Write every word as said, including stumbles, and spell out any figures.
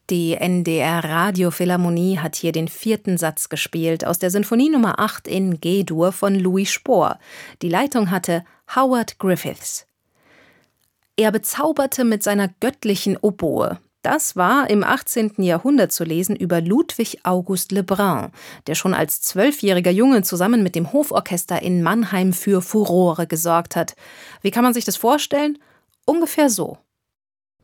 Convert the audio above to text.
Die N D R-Radiophilharmonie hat hier den vierten Satz gespielt aus der Sinfonie Nummer acht in G-Dur von Louis Spohr. Die Leitung hatte Howard Griffiths. Er bezauberte mit seiner göttlichen Oboe. Das war im achtzehnten Jahrhundert zu lesen über Ludwig August Lebrun, der schon als zwölfjähriger Junge zusammen mit dem Hoforchester in Mannheim für Furore gesorgt hat. Wie kann man sich das vorstellen? Ungefähr so.